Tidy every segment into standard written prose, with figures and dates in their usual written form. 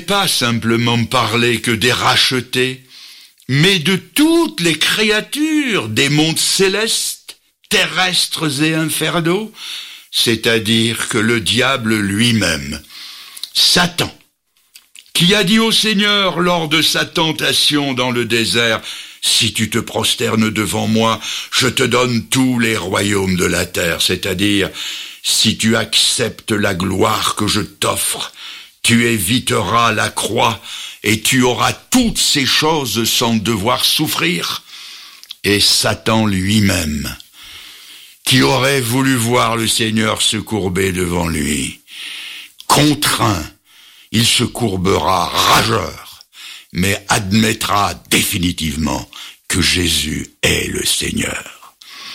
pas simplement parler que des rachetés, mais de toutes les créatures des mondes célestes, terrestres et infernaux, c'est-à-dire que le diable lui-même, Satan, qui a dit au Seigneur lors de sa tentation dans le désert, « Si tu te prosternes devant moi, je te donne tous les royaumes de la terre. » C'est-à-dire, si tu acceptes la gloire que je t'offre, tu éviteras la croix et tu auras toutes ces choses sans devoir souffrir. Et Satan lui-même, qui aurait voulu voir le Seigneur se courber devant lui, contraint, il se courbera rageur, mais admettra définitivement que Jésus est le Seigneur.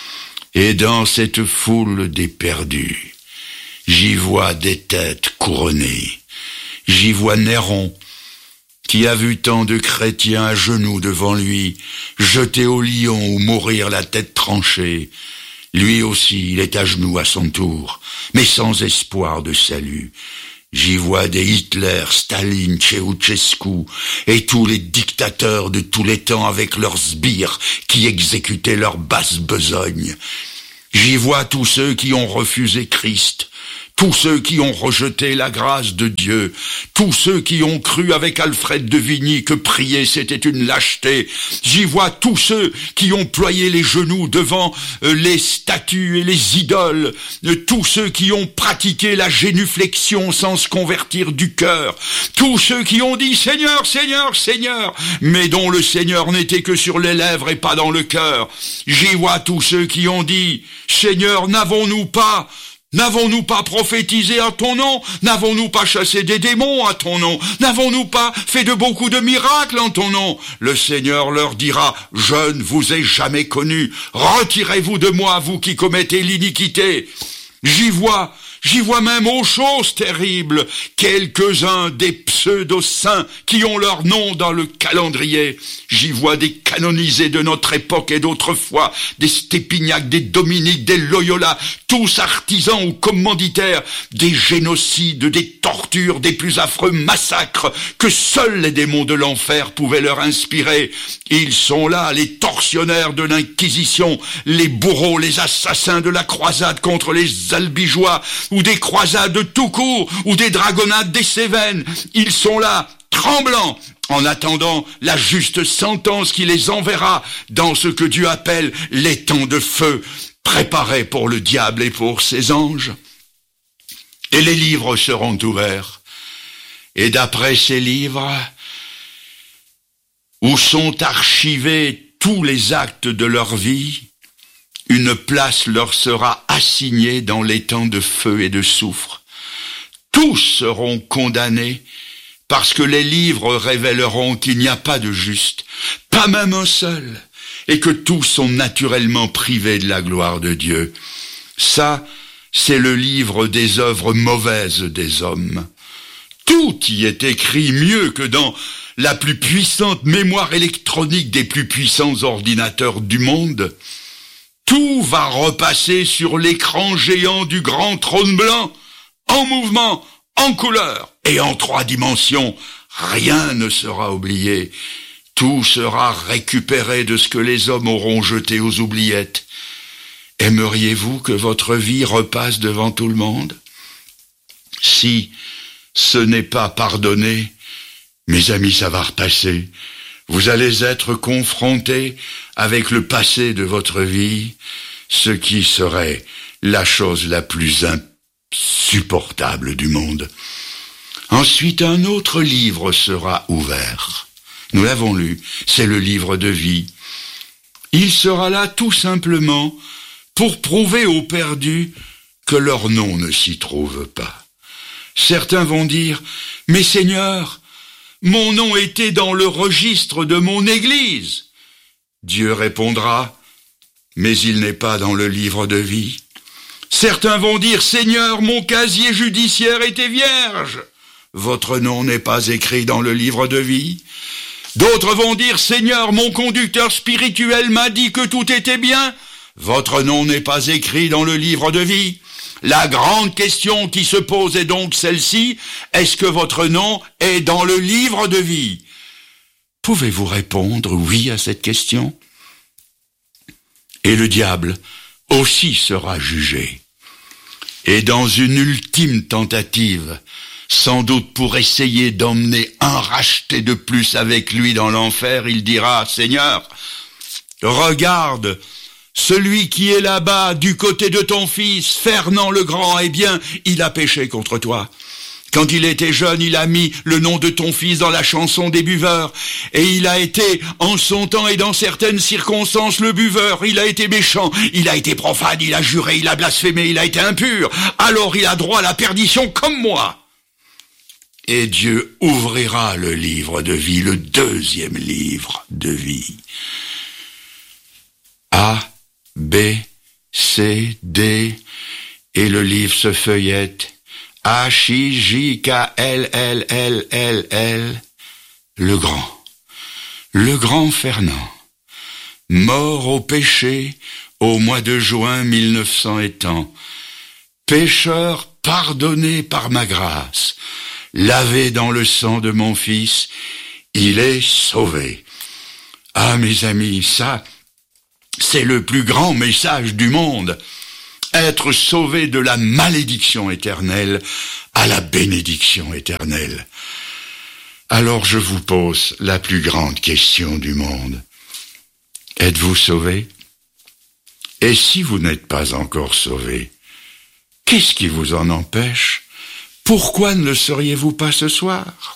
Et dans cette foule des perdus, j'y vois des têtes couronnées. J'y vois Néron, qui a vu tant de chrétiens à genoux devant lui, jetés au lion ou mourir la tête tranchée. Lui aussi, il est à genoux à son tour, mais sans espoir de salut. J'y vois des Hitler, Staline, Ceausescu et tous les dictateurs de tous les temps avec leurs sbires qui exécutaient leur basse besogne. J'y vois tous ceux qui ont refusé Christ, tous ceux qui ont rejeté la grâce de Dieu, tous ceux qui ont cru avec Alfred de Vigny que prier c'était une lâcheté. J'y vois tous ceux qui ont ployé les genoux devant les statues et les idoles, tous ceux qui ont pratiqué la génuflexion sans se convertir du cœur, tous ceux qui ont dit « Seigneur, Seigneur, Seigneur », mais dont le Seigneur n'était que sur les lèvres et pas dans le cœur. J'y vois tous ceux qui ont dit « Seigneur, n'avons-nous pas prophétisé à ton nom? N'avons-nous pas chassé des démons à ton nom? N'avons-nous pas fait de beaucoup de miracles en ton nom? » Le Seigneur leur dira, « Je ne vous ai jamais connu. Retirez-vous de moi, vous qui commettez l'iniquité. » J'y vois même aux choses terribles, quelques-uns des pseudo-saints qui ont leur nom dans le calendrier. J'y vois des canonisés de notre époque et d'autrefois, des Stépignac, des Dominique, des Loyola, tous artisans ou commanditaires, des génocides, des tortures, des plus affreux massacres que seuls les démons de l'enfer pouvaient leur inspirer. Ils sont là, les tortionnaires de l'Inquisition, les bourreaux, les assassins de la croisade contre les albigeois, ou des croisades tout court, ou des dragonnades des Cévennes. Ils sont là, tremblants, en attendant la juste sentence qui les enverra dans ce que Dieu appelle les temps de feu, préparés pour le diable et pour ses anges. Et les livres seront ouverts. Et d'après ces livres, où sont archivés tous les actes de leur vie, une place leur sera assignée dans les temps de feu et de soufre. Tous seront condamnés parce que les livres révéleront qu'il n'y a pas de juste, pas même un seul, et que tous sont naturellement privés de la gloire de Dieu. Ça, c'est le livre des œuvres mauvaises des hommes. Tout y est écrit mieux que dans la plus puissante mémoire électronique des plus puissants ordinateurs du monde. Tout va repasser sur l'écran géant du grand trône blanc, en mouvement, en couleur et en 3 dimensions. Rien ne sera oublié. Tout sera récupéré de ce que les hommes auront jeté aux oubliettes. Aimeriez-vous que votre vie repasse devant tout le monde? Si ce n'est pas pardonné, mes amis, ça va repasser. Vous allez être confrontés avec le passé de votre vie, ce qui serait la chose la plus insupportable du monde. Ensuite, un autre livre sera ouvert. Nous l'avons lu, c'est le livre de vie. Il sera là tout simplement pour prouver aux perdus que leur nom ne s'y trouve pas. Certains vont dire, « Mais Seigneur, mon nom était dans le registre de mon Église. » Dieu répondra, « Mais il n'est pas dans le livre de vie. » Certains vont dire, « Seigneur, mon casier judiciaire était vierge. » Votre nom n'est pas écrit dans le livre de vie. D'autres vont dire, « Seigneur, mon conducteur spirituel m'a dit que tout était bien. » Votre nom n'est pas écrit dans le livre de vie. La grande question qui se pose est donc celle-ci. Est-ce que votre nom est dans le livre de vie? Pouvez-vous répondre oui à cette question? Et le diable aussi sera jugé. Et dans une ultime tentative, sans doute pour essayer d'emmener un racheté de plus avec lui dans l'enfer, il dira, Seigneur, regarde, celui qui est là-bas du côté de ton fils, Fernand le Grand, eh bien, il a péché contre toi. Quand il était jeune, il a mis le nom de ton fils dans la chanson des buveurs. Et il a été, en son temps et dans certaines circonstances, le buveur. Il a été méchant, il a été profane, il a juré, il a blasphémé, il a été impur. Alors il a droit à la perdition comme moi. Et Dieu ouvrira le livre de vie, le deuxième livre de vie. A, B, C, D, et le livre se feuillette. H, I, J, K, L, L, L, L, L, le grand Fernand, mort au péché au mois de juin 1900 étant, pécheur pardonné par ma grâce, lavé dans le sang de mon fils, il est sauvé. Ah mes amis, ça, c'est le plus grand message du monde. Être sauvé de la malédiction éternelle à la bénédiction éternelle. Alors je vous pose la plus grande question du monde. Êtes-vous sauvé? Et si vous n'êtes pas encore sauvé, qu'est-ce qui vous en empêche? Pourquoi ne le seriez-vous pas ce soir?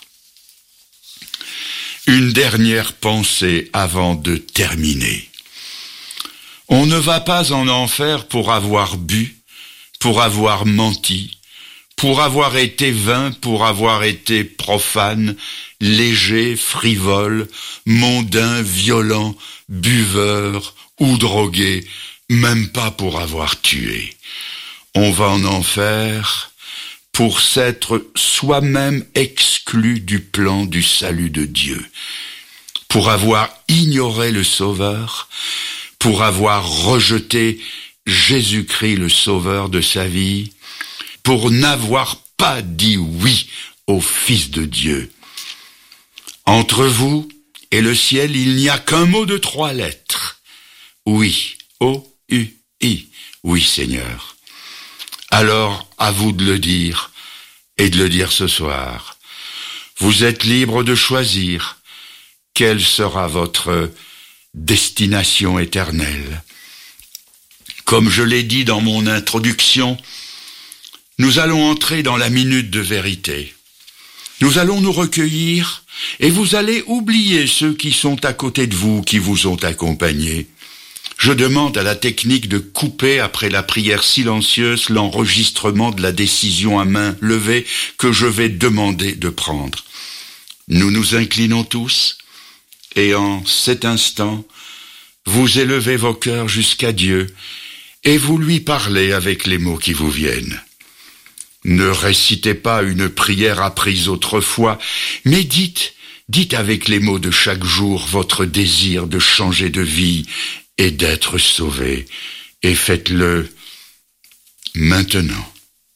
Une dernière pensée avant de terminer. On ne va pas en enfer pour avoir bu, pour avoir menti, pour avoir été vain, pour avoir été profane, léger, frivole, mondain, violent, buveur ou drogué, même pas pour avoir tué. On va en enfer pour s'être soi-même exclu du plan du salut de Dieu, pour avoir ignoré le Sauveur, pour avoir rejeté Jésus-Christ, le Sauveur de sa vie, pour n'avoir pas dit oui au Fils de Dieu. Entre vous et le ciel, il n'y a qu'un mot de 3 lettres. Oui, O-U-I, oui Seigneur. Alors, à vous de le dire, et de le dire ce soir. Vous êtes libre de choisir quelle sera votre destination éternelle. Comme je l'ai dit dans mon introduction, nous allons entrer dans la minute de vérité. Nous allons nous recueillir et vous allez oublier ceux qui sont à côté de vous, qui vous ont accompagné. Je demande à la technique de couper après la prière silencieuse l'enregistrement de la décision à main levée que je vais demander de prendre. Nous nous inclinons tous. Et en cet instant, vous élevez vos cœurs jusqu'à Dieu et vous lui parlez avec les mots qui vous viennent. Ne récitez pas une prière apprise autrefois, mais dites avec les mots de chaque jour votre désir de changer de vie et d'être sauvé. Et faites-le maintenant.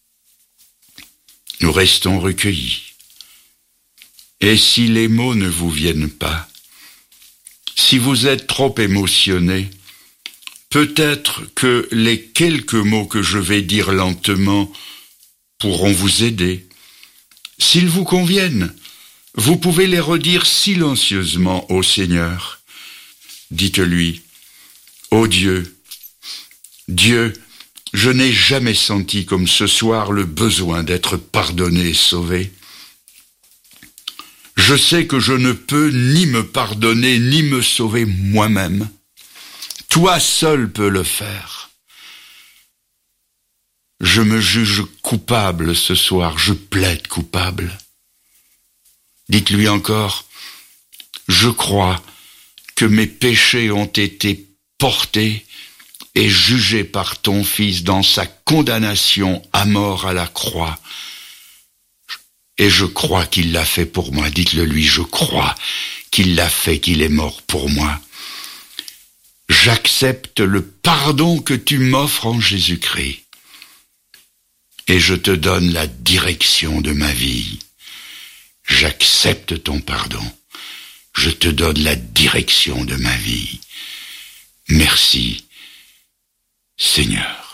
Nous restons recueillis. Et si les mots ne vous viennent pas, si vous êtes trop émotionné, peut-être que les quelques mots que je vais dire lentement pourront vous aider. S'ils vous conviennent, vous pouvez les redire silencieusement au Seigneur. Dites-lui, ô Dieu, Dieu, je n'ai jamais senti comme ce soir le besoin d'être pardonné et sauvé. Je sais que je ne peux ni me pardonner, ni me sauver moi-même. Toi seul peux le faire. Je me juge coupable ce soir, je plaide coupable. Dites-lui encore, je crois que mes péchés ont été portés et jugés par ton Fils dans sa condamnation à mort à la croix. Et je crois qu'il l'a fait pour moi. Dites-le lui, je crois qu'il l'a fait, qu'il est mort pour moi. J'accepte le pardon que tu m'offres en Jésus-Christ. et je te donne la direction de ma vie. J'accepte ton pardon. Je te donne la direction de ma vie. Merci, Seigneur.